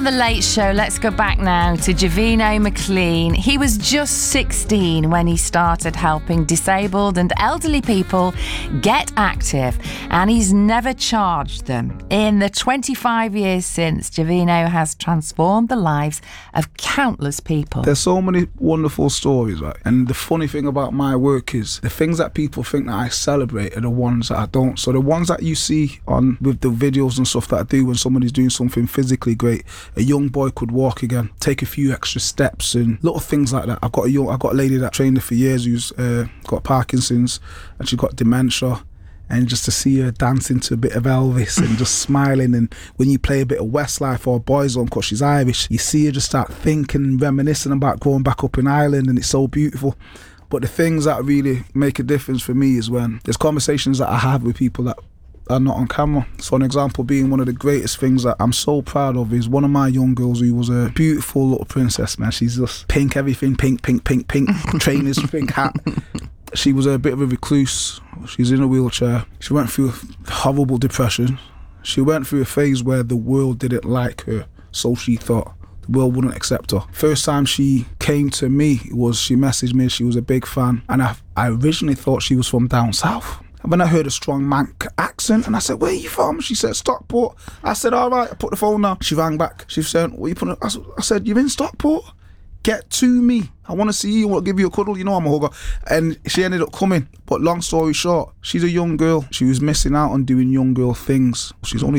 On The Late Show, let's go back now to Jovino McLean. He was just 16 when he started helping disabled and elderly people get active, and he's never charged them. In the 25 years since, Jovino has transformed the lives of countless people. There's so many wonderful stories, right? And the funny thing about my work is the things that people think that I celebrate are the ones that I don't. So the ones that you see on with the videos and stuff that I do when somebody's doing something physically great, a young boy could walk again, take a few extra steps and little things like that. I've got a lady that trained her for years who's got Parkinson's and she's got dementia, and just to see her dancing to a bit of Elvis and just smiling, and when you play a bit of Westlife or Boyzone because she's Irish, you see her just start thinking, reminiscing about growing back up in Ireland, and it's so beautiful. But the things that really make a difference for me is when there's conversations that I have with people that are not on camera. So an example being one of the greatest things that I'm so proud of is one of my young girls who was a beautiful little princess, man. She's just pink, everything, pink, trainers, pink hat. She was a bit of a recluse. She's in a wheelchair. She went through a horrible depression. She went through a phase where the world didn't like her, so she thought. The world wouldn't accept her. First time she came to me was she messaged me, she was a big fan, and I originally thought she was from down south. And when I heard a strong Manc accent, and I said, "Where are you from?" She said, "Stockport." I said, "All right." I put the phone down. She rang back. She said, "What are you putting?" I said, "You're in Stockport? Get to me. I want to see you. I want to give you a cuddle. You know I'm a hugger." And she ended up coming. But long story short, she's a young girl. She was missing out on doing young girl things. She's only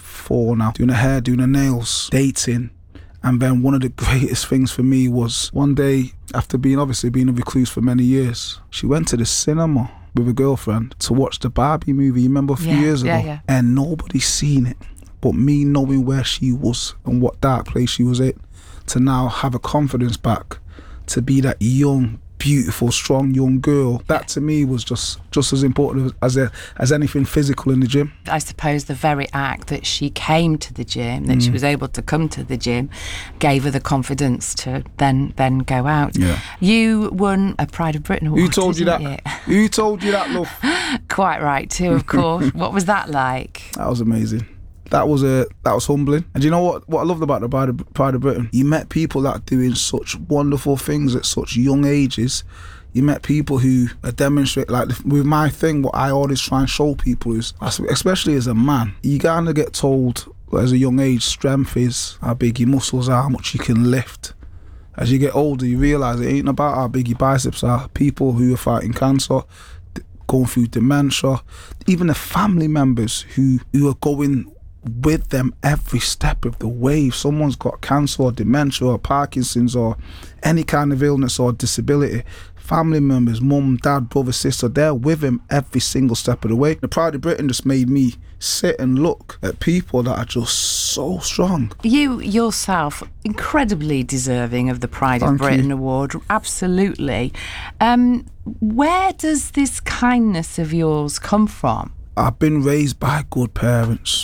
24 now, doing her hair, doing her nails, dating. And then one of the greatest things for me was one day, after being a recluse for many years, she went to the cinema with a girlfriend to watch the Barbie movie, you remember a few years ago? Yeah. And nobody's seen it. But me knowing where she was and what dark place she was in, to now have a confidence back, to be that young, beautiful, strong young girl, that to me was just as important as anything physical in the gym. I suppose the very act that she came to the gym, that she was able to come to the gym, gave her the confidence to then go out. Yeah. You won a Pride of Britain award. Who told you that? Who told you that, love? Quite right too, of course. What was that like? That was amazing. That was humbling. And do you know what I loved about the Pride of Britain? You met people that are doing such wonderful things at such young ages. You met people who are demonstrate, like with my thing, what I always try and show people is, especially as a man, you kind of get told as a young age, strength is how big your muscles are, how much you can lift. As you get older, you realise it ain't about how big your biceps are. People who are fighting cancer, going through dementia, even the family members who are going with them every step of the way. If someone's got cancer or dementia or Parkinson's or any kind of illness or disability, family members, mum, dad, brother, sister, they're with him every single step of the way. The Pride of Britain just made me sit and look at people that are just so strong. You yourself, incredibly deserving of the Pride of Britain award, absolutely. Where does this kindness of yours come from? I've been raised by good parents.